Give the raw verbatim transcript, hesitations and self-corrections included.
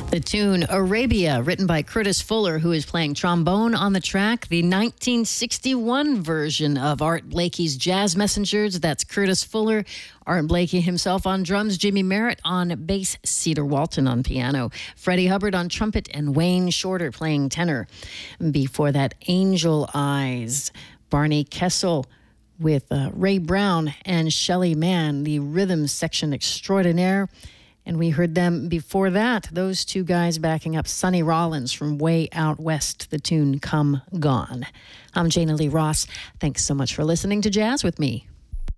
The tune Arabia, written by Curtis Fuller, who is playing trombone on the track. The nineteen sixty-one version of Art Blakey's Jazz Messengers. That's Curtis Fuller. Art Blakey himself on drums, Jimmy Merritt on bass, Cedar Walton on piano, Freddie Hubbard on trumpet, and Wayne Shorter playing tenor. Before that, Angel Eyes, Barney Kessel with uh, Ray Brown and Shelley Mann, the rhythm section extraordinaire. And we heard them before that, those two guys backing up Sonny Rollins from Way Out West, the tune Come Gone. I'm Jana Lee Ross. Thanks so much for listening to Jazz with Me.